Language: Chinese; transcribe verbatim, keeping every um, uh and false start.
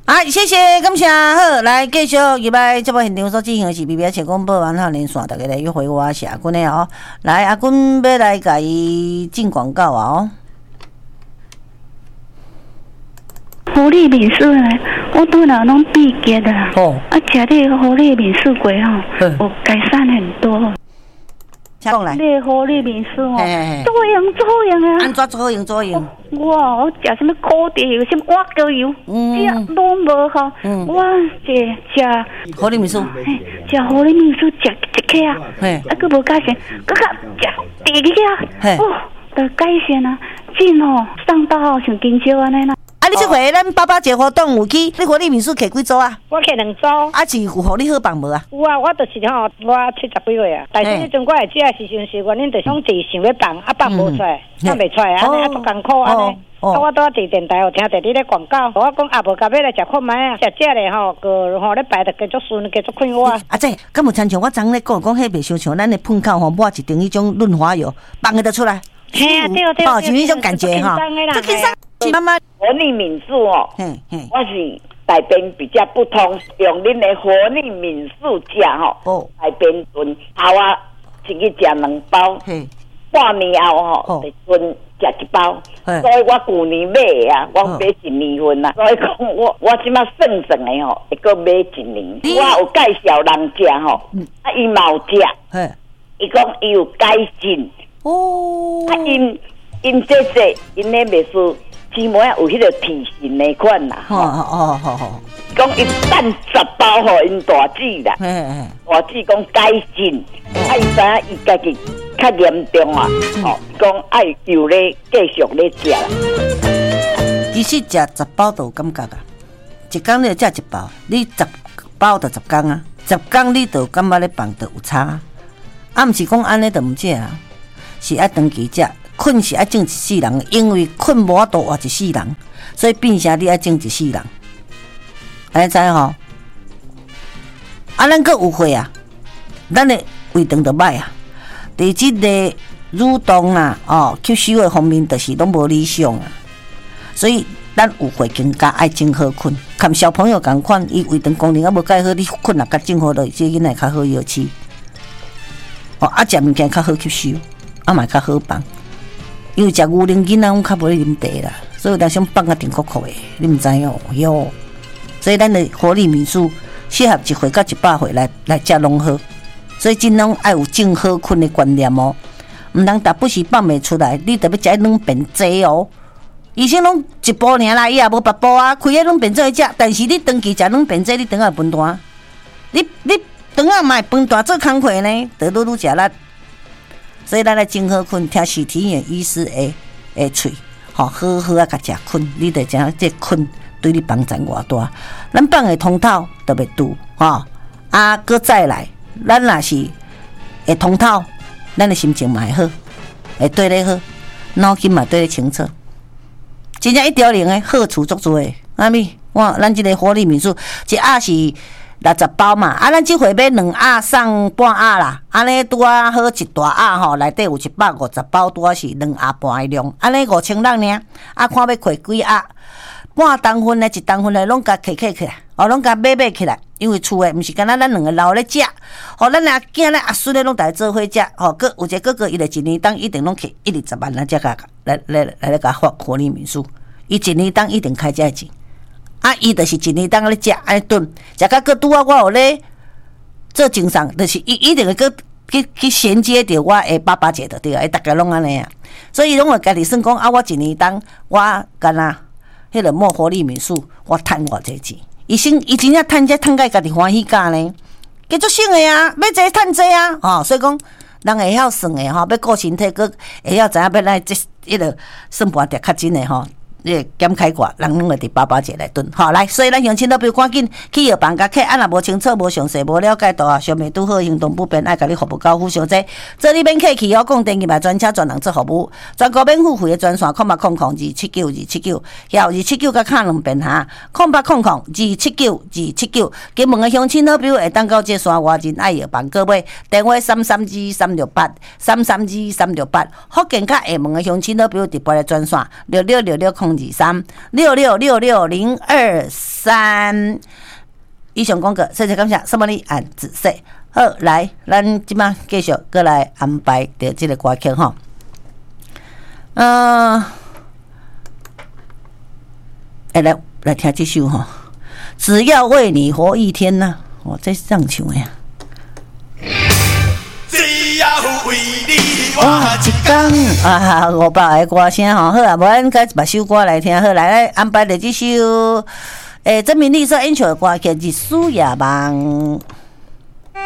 好，谢谢，感谢。好，来继续入来节目现场所进行的是 B B S 广播网络连线，大家来约会我是阿君的哦。来，阿君要来甲伊进广告啊哦。 狐狸面试呢，我拄了拢闭结啦。哦。啊，食这个狐狸面试过吼，有改善很多。 讲来。 这个狐狸面试哦，做用做用啊。 安怎做用做用？ 哇，我食什么烤地油，什么挖膏油，这拢无好。我这食狐狸面试， 食狐狸面试食一克啊，啊，佫无改善，佫较食第二克，哦，就改善啊，真哦，上到像金蕉安尼啦。 啊！你这回咱爸爸节活动有去，你狐狸面试摕几组啊？ 我摕两组。 啊，是有互你好棒无啊？ 有啊，我就是吼，我七十几岁啊，但是迄阵我会食是想是原因，就是讲自想要放，啊放无出来，放袂出来，安尼啊足艰苦安尼。啊，我拄啊伫电台有听着你咧广告，我讲啊无甲要来食看卖啊，食食咧吼，个吼咧排着继续顺，继续看我。 啊，这敢有亲像我昨咧讲讲，迄袂伤像咱的喷口吼，抹一定迄种润滑油，放个得出来。 嘿啊，对对对， 哦，是迄种感觉哈。这轻松是妈妈。 活力敏素哦，我是大便比较不通，用恁的活力敏素食吼，大便顺，后啊一日食两包，半年后吼，一顿食一包，所以我旧年买的啊，我买一年份啊，所以讲我我即马算算的吼，会搁买一年。我有介绍人食吼，啊伊嘛有食，伊讲伊有改进，哦，啊因因这这因咧袂输。起码有迄个体型的款啦，吼哦哦哦哦，讲一旦十包互因大姊啦，大姊讲改进，啊伊知影伊家己较严重啊，吼，讲爱又咧继续咧食啦。 其实食十包都有感觉啊，一工你食一包，你十包就十工啊，十工你就感觉咧放就有差，啊，毋是讲安尼就毋食啊，是爱长期食。困是爱种一世人，因为困无法度活一世人，所以变成你爱种一世人。安尼知吼？啊，咱阁有会啊，咱的胃肠就歹啊，第即个蠕动啊，哦，吸收的方面就是拢无理想啊。所以咱有会更加爱种好困，看小朋友共款，伊胃肠功能啊无介好，你困也甲种好落，这囡仔较好药吃。哦，啊，食物件较好吸收，啊嘛较好放。因为食牛奶囡仔，阮较无咧啉茶啦，所以有当时放啊甜苦苦的，你毋知影哟。所以咱的活力民宿适合一岁到一百岁来来食拢好，所以尽量爱有种好困的观念哦，毋通逐不时放袂出来，你特别食两便济哦。医生拢一步尔啦，伊也无八步啊，开迄两便济食，但是你长期食两便济，你肠仔分大，你你肠仔嘛会分大做工课呢，得愈愈食力。所以咱来种好困，听徐体院医师的的喙，吼好好啊，甲食困，你得知影这困对你帮助偌大。咱放的通透特别拄，吼啊，搁再来，咱若是会通透，咱的心情嘛会好，会对咧好，脑筋嘛对咧清楚。真正一条龙的好处足多的，阿咪，哇，咱这个活力民宿一盒是六十包嘛，啊，咱这回买两盒送半盒啦，安尼拄啊好一大盒吼，内底有一百五十包，拄啊是两盒半的量，安尼五千人尔，啊，看要摕几盒，半当份的、一当份的拢甲摕摕起来，哦，拢甲买买起来，因为厝的毋是干那咱两个老咧食，吼，咱阿囝咧阿孙咧拢大家做伙食，吼，个有一个哥哥伊就一年当一定拢摕一二十万来才甲来来来来甲发活力民宿，伊一年当一定开这钱。啊，伊就是一年当咧食安尼顿，食到个拄啊，我有咧做精神，就是伊一定会个去去衔接着我的爸爸节的对啊，大家拢安尼啊，所以拢会家己算讲啊，我一年当我干那迄个莫活力民宿，我趁偌济钱，伊先伊真正趁这趁甲家己欢喜干呢，继续省的啊，要这趁这啊，哦，所以讲人会晓算的吼，要顾身体，个会晓知影要来这迄个算盘着较真的吼。你检开过，人拢会伫爸爸节来蹲，好来，所以咱乡亲都不要赶紧去药房甲客，啊若无清楚、无详细、无了解到啊，上面拄好行动不便，爱甲你服务到府小姐，这里免客气哦，讲电话专车专人做服务，全国免付费的专线，空八空空二七九二七九，还有二七九甲卡两遍哈，空八空空二七九二七九，金门的乡亲好朋友会当到这山外人爱药房各位，电话三三二三六八三三二三六八，福建甲厦门的乡亲好朋友直播的专线六六六六空。 零二三六六六六零二三。以上广告，谢谢感谢，什么你按仔细。好，来，咱即马继续过来安排着即个歌曲吼。嗯、呃，哎、欸，来来听这首吼，只要为你活一天呐、啊！哦，这是这样唱的呀。只要为你活一天啊！五百个歌声吼，好啊，无咱改别首歌来听。好，来来安排着这首。诶，曾明丽所演唱的歌曲《日思夜梦》。